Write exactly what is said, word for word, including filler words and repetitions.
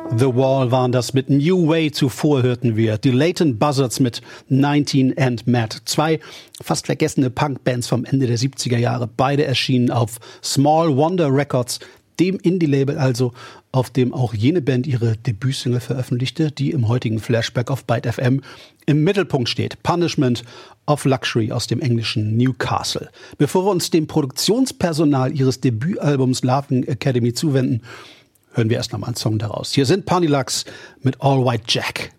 The Wall waren das mit New Way, zuvor hörten wir die Leighton Buzzards mit neunzehn and Mad. Zwei fast vergessene Punkbands vom Ende der siebziger Jahre, beide erschienen auf Small Wonder Records, dem Indie-Label also, auf dem auch jene Band ihre Debütsingle veröffentlichte, die im heutigen Flashback auf Byte F M im Mittelpunkt steht. Punishment of Luxury aus dem englischen Newcastle. Bevor wir uns dem Produktionspersonal ihres Debütalbums Laughing Academy zuwenden, hören wir erst noch mal einen Song daraus. Hier sind Punilux mit All White Jack.